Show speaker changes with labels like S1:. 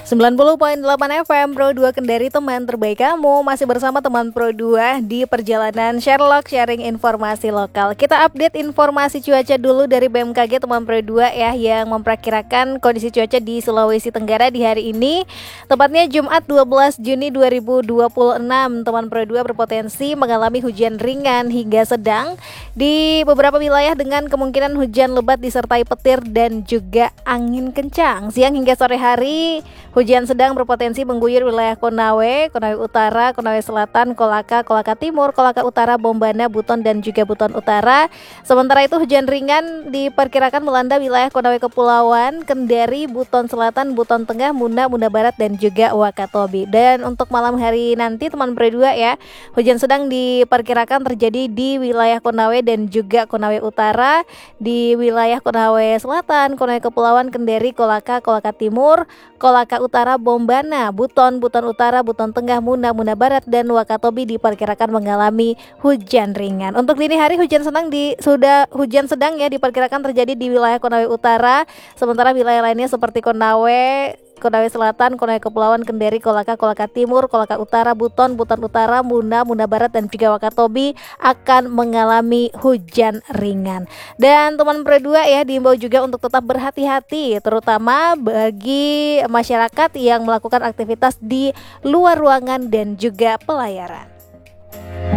S1: 90,8 FM Pro 2 Kendari, teman terbaik kamu. Masih bersama teman Pro 2 di perjalanan Sherlock sharing informasi lokal. Kita update informasi cuaca dulu dari BMKG teman Pro 2 ya, yang memperkirakan kondisi cuaca di Sulawesi Tenggara di hari ini. Tepatnya Jumat 12 Juni 2026. Teman Pro 2 berpotensi mengalami hujan ringan hingga sedang di beberapa wilayah dengan kemungkinan hujan lebat disertai petir dan juga angin kencang. Siang hingga sore hari hujan sedang berpotensi mengguyur wilayah Konawe, Konawe Utara, Konawe Selatan, Kolaka, Kolaka Timur, Kolaka Utara, Bombana, Buton dan juga Buton Utara. Sementara itu hujan ringan diperkirakan melanda wilayah Konawe Kepulauan, Kendari, Buton Selatan, Buton Tengah, Muna, Muna Barat dan juga Wakatobi. Dan untuk malam hari nanti teman Pro 2 ya, hujan sedang diperkirakan terjadi di wilayah Konawe dan juga Konawe Utara, di wilayah Konawe Selatan, Konawe Kepulauan, Kendari, Kolaka, Kolaka Timur, Kolaka Utara, Bombana, Buton, Buton Utara, Buton Tengah, Muna, Muna Barat dan Wakatobi diperkirakan mengalami hujan ringan. Untuk dini hari hujan sedang ya diperkirakan terjadi di wilayah Konawe Utara, sementara wilayah lainnya seperti Konawe, Konawe Selatan, Konawe Kepulauan, Kendari, Kolaka, Kolaka Timur, Kolaka Utara, Buton, Buton Utara, Muna, Muna Barat dan juga Wakatobi akan mengalami hujan ringan. Dan teman Pro 2 ya diimbau juga untuk tetap berhati-hati, terutama bagi masyarakat yang melakukan aktivitas di luar ruangan dan juga pelayaran.